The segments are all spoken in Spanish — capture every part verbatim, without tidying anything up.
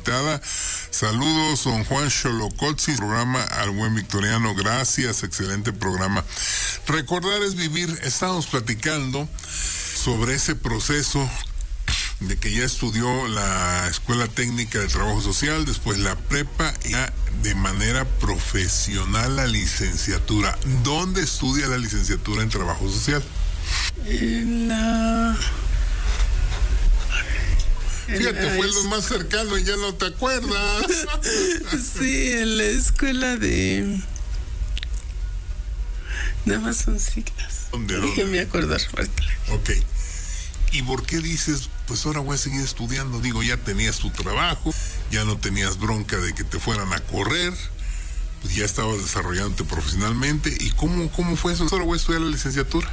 invitada. Saludos, don Juan Xolocotzi, programa al buen victoriano, gracias, excelente programa. Recordar es vivir. Estábamos platicando sobre ese proceso de que ya estudió la Escuela Técnica de Trabajo Social, después la prepa y ya de manera profesional la licenciatura. ¿Dónde estudia la licenciatura en Trabajo Social? En la... Fíjate, fue lo más cercano y ya no te acuerdas. Sí, en la escuela de... Nada más son siglas. ¿Dónde? Déjeme acordar. Ok. ¿Y por qué dices, pues ahora voy a seguir estudiando? Digo, ya tenías tu trabajo, ya no tenías bronca de que te fueran a correr, pues ya estabas desarrollándote profesionalmente. ¿Y cómo, cómo fue eso? Ahora voy a estudiar la licenciatura.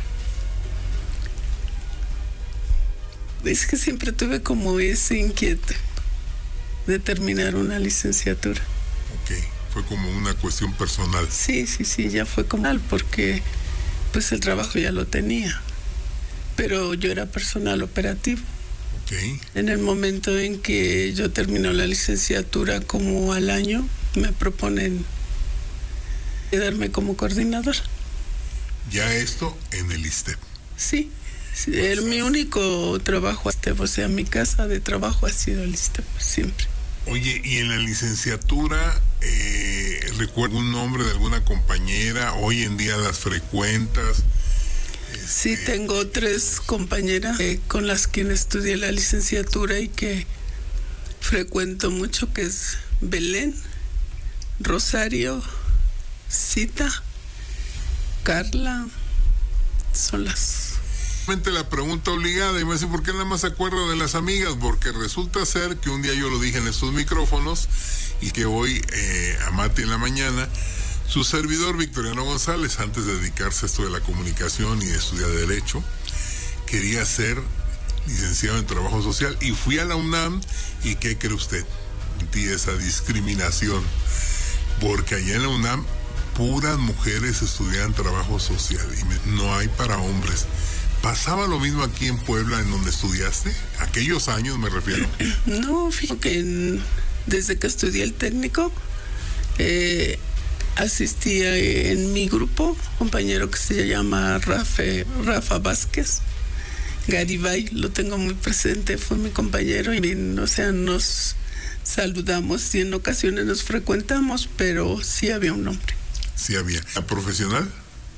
Es que siempre tuve como ese inquieto de terminar una licenciatura. Ok, fue como una cuestión personal. Sí, sí, sí, ya fue como tal, porque pues el trabajo ya lo tenía, pero yo era personal operativo. Ok. En el momento en que yo termino la licenciatura, como al año, me proponen quedarme como coordinador. Ya esto en el ISSSTE. Sí. Sí, el, mi único trabajo, o sea, mi casa de trabajo ha sido el ISSSTE, siempre. Oye, y en la licenciatura, eh, ¿recuerda un nombre de alguna compañera? Hoy en día las frecuentas. Este... Sí, tengo tres compañeras eh, con las quienes estudié la licenciatura y que frecuento mucho, que es Belén, Rosario, Cita, Carla, son las... La pregunta obligada, y me dice, ¿por qué nada más se acuerda de las amigas? Porque resulta ser que un día yo lo dije en estos micrófonos y que hoy eh, a Mati en la mañana, su servidor Victoriano González, antes de dedicarse a esto de la comunicación y de estudiar Derecho, quería ser licenciado en Trabajo Social y fui a la UNAM. ¿Y qué cree usted? Sentí esa discriminación, porque allá en la UNAM puras mujeres estudian Trabajo Social y me, no hay para hombres. ¿Pasaba lo mismo aquí en Puebla, en donde estudiaste? Aquellos años me refiero. No, fíjate que en, desde que estudié el técnico, eh, asistía en mi grupo, compañero que se llama Rafa, Rafa Vázquez, Garibay, lo tengo muy presente, fue mi compañero, y o sea, nos saludamos y en ocasiones nos frecuentamos, pero sí había un hombre. Sí había. ¿La profesional?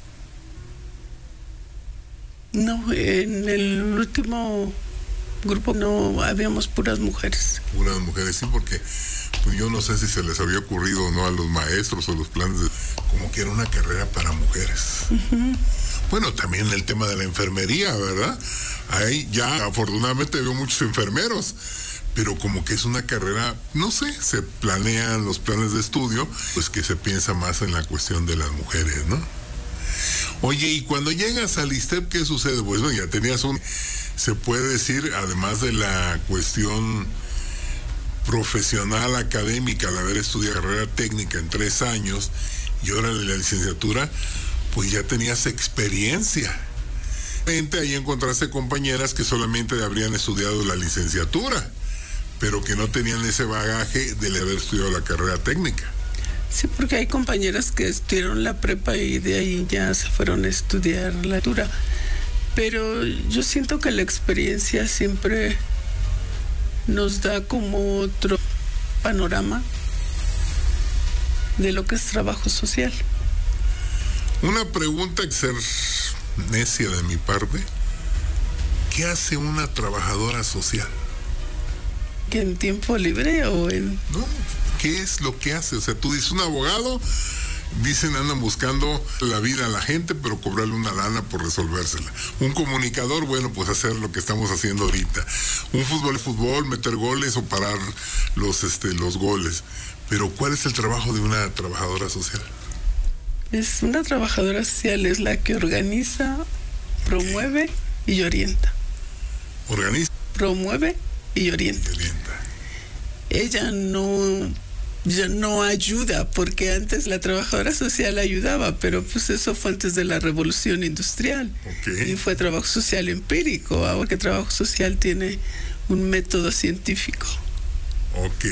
No, en el último grupo no, habíamos puras mujeres. Puras mujeres, sí, porque pues yo no sé si se les había ocurrido o no a los maestros o los planes, de, como que era una carrera para mujeres. Uh-huh. Bueno, también el tema de la enfermería, ¿verdad? Ahí ya afortunadamente veo muchos enfermeros, pero como que es una carrera, no sé, se planean los planes de estudio, pues que se piensa más en la cuestión de las mujeres, ¿no? Oye, y cuando llegas al ISSSTE, ¿qué sucede? Pues bueno, ya tenías un, se puede decir, además de la cuestión profesional, académica, al haber estudiado carrera técnica en tres años, y ahora la licenciatura, pues ya tenías experiencia. Ahí encontraste compañeras que solamente habrían estudiado la licenciatura, pero que no tenían ese bagaje de haber estudiado la carrera técnica. Sí, porque hay compañeras que estudiaron la prepa y de ahí ya se fueron a estudiar la lectura. Pero yo siento que la experiencia siempre nos da como otro panorama de lo que es trabajo social. Una pregunta que ser necia de mi parte. ¿Qué hace una trabajadora social? ¿Que en tiempo libre o en...? No, ¿qué es lo que hace? O sea, tú dices, un abogado, dicen andan buscando la vida a la gente, pero cobrarle una lana por resolvérsela. Un comunicador, bueno, pues hacer lo que estamos haciendo ahorita. Un fútbol, fútbol, meter goles o parar los, este, los goles. Pero ¿cuál es el trabajo de una trabajadora social? Es una trabajadora social, es la que organiza, promueve y orienta. ¿Organiza? Promueve y orienta. Y orienta. Ella no, ya no ayuda, porque antes la trabajadora social ayudaba, pero pues eso fue antes de la revolución industrial. Okay. Y fue trabajo social empírico, ahora que trabajo social tiene un método científico. Ok.